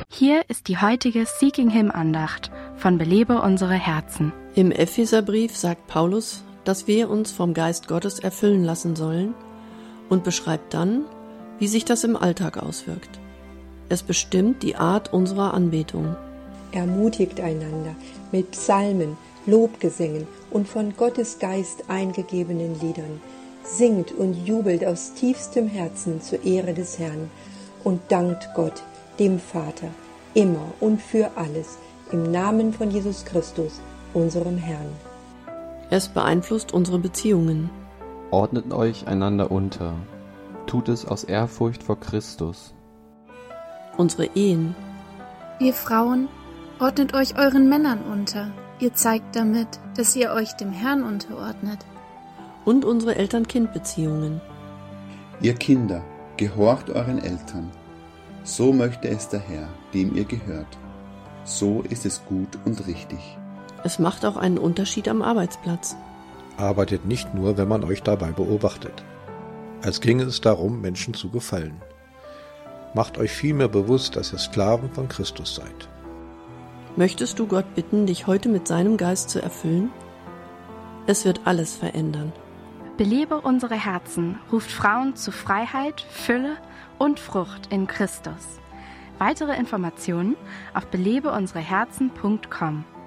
Hier ist die heutige Seeking Him Andacht von Belebe unsere Herzen. Im Epheserbrief sagt Paulus, dass wir uns vom Geist Gottes erfüllen lassen sollen und beschreibt dann, wie sich das im Alltag auswirkt. Es bestimmt die Art unserer Anbetung. Ermutigt einander mit Psalmen, Lobgesängen und von Gottes Geist eingegebenen Liedern. Singt und jubelt aus tiefstem Herzen zur Ehre des Herrn und dankt Gott, dem Vater, immer und für alles, im Namen von Jesus Christus, unserem Herrn. Es beeinflusst unsere Beziehungen. Ordnet euch einander unter. Tut es aus Ehrfurcht vor Christus. Unsere Ehen. Ihr Frauen, ordnet euch euren Männern unter. Ihr zeigt damit, dass ihr euch dem Herrn unterordnet. Und unsere Eltern-Kind-Beziehungen. Ihr Kinder, gehorcht euren Eltern. So möchte es der Herr, dem ihr gehört. So ist es gut und richtig. Es macht auch einen Unterschied am Arbeitsplatz. Arbeitet nicht nur, wenn man euch dabei beobachtet. Als ginge es darum, Menschen zu gefallen. Macht euch vielmehr bewusst, dass ihr Sklaven von Christus seid. Möchtest du Gott bitten, dich heute mit seinem Geist zu erfüllen? Es wird alles verändern. Belebe unsere Herzen ruft Frauen zu Freiheit, Fülle und Frucht in Christus. Weitere Informationen auf belebeunsereherzen.com.